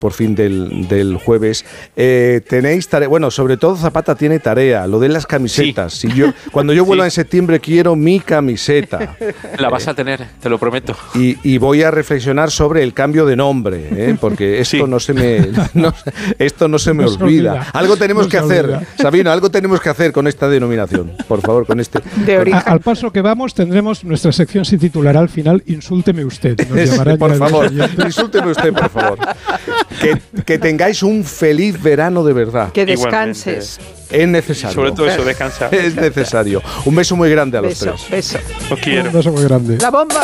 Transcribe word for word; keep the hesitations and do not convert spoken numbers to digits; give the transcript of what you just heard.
por fin del, del jueves. Eh, tenéis tarea, bueno, sobre todo Zapata tiene tarea, lo de las camisetas. Sí. Si yo, cuando yo vuelva sí. en septiembre quiero mi camiseta. La vas a tener, te lo prometo. Y, y voy a reflexionar sobre el cambio de nombre, ¿eh? Porque esto sí. no se me, no, esto no se me no olvida. olvida. Algo tenemos no que hacer, olvida. Sabino, algo tenemos que hacer con esta denominación, por favor, con este. De origen. A, al paso que vamos tendremos nuestra sección se titulará al final Insúlteme usted. Nos por favor, insúlteme usted, por favor. Que, que tengáis un feliz verano de verdad. Que descanses. Igualmente. Es necesario. Sobre todo eso, descansar. Es necesario. Un beso muy grande a los beso, tres. Beso, Os quiero. Un beso muy grande. La bomba.